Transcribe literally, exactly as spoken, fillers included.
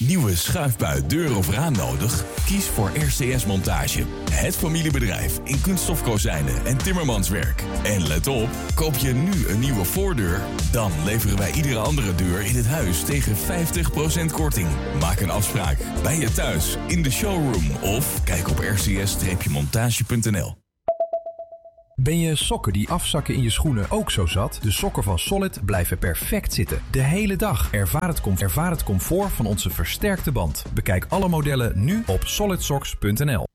Nieuwe schuifbui, deur of raam nodig? Kies voor R C S Montage. Het familiebedrijf in kunststofkozijnen en timmermanswerk. En let op, koop je nu een nieuwe voordeur? Dan leveren wij iedere andere deur in het huis tegen vijftig procent korting. Maak een afspraak bij je thuis, in de showroom of kijk op r c s montage punt n l. Ben je sokken die afzakken in je schoenen ook zo zat? De sokken van Solid blijven perfect zitten. De hele dag. Ervaar het, com- ervaar het comfort van onze versterkte band. Bekijk alle modellen nu op solid socks punt n l.